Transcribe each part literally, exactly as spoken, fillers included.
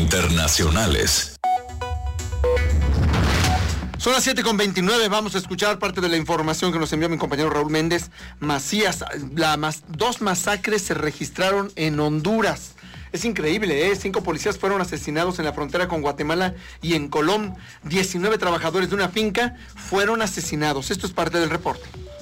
internacionales. Son las siete con veintinueve, vamos a escuchar parte de la información que nos envió mi compañero Raúl Méndez Macías. La mas, dos masacres se registraron en Honduras. Es increíble, ¿eh? Cinco policías fueron asesinados en la frontera con Guatemala y en Colón. diecinueve trabajadores de una finca fueron asesinados. Esto es parte del reporte.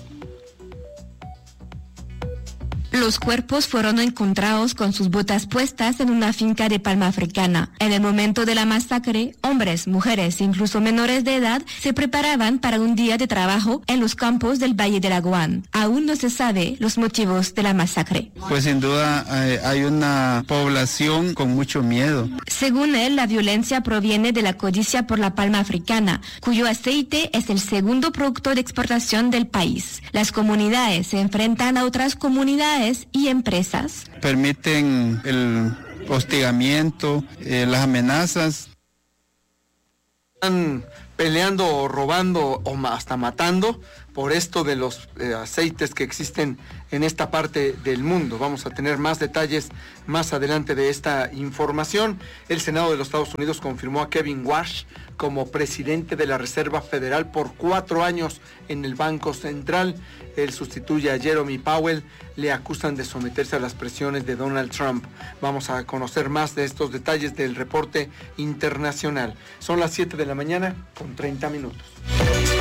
Los cuerpos fueron encontrados con sus botas puestas en una finca de Palma Africana. En el momento de la masacre, hombres, mujeres, incluso menores de edad, se preparaban para un día de trabajo en los campos del Valle del Aguán. Aún no se sabe los motivos de la masacre. Pues sin duda eh, hay una población con mucho miedo. Según él, la violencia proviene de la codicia por la palma africana, cuyo aceite es el segundo producto de exportación del país. Las comunidades se enfrentan a otras comunidades y empresas. Permiten el hostigamiento, eh, las amenazas. Están peleando o robando o hasta matando por esto de los eh, aceites que existen en esta parte del mundo. Vamos a tener más detalles más adelante de esta información. El Senado de los Estados Unidos confirmó a Kevin Warsh como presidente de la Reserva Federal por cuatro años en el Banco Central. Él sustituye a Jerome Powell. Le acusan de someterse a las presiones de Donald Trump. Vamos a conocer más de estos detalles del reporte internacional. Son las siete de la mañana con treinta minutos.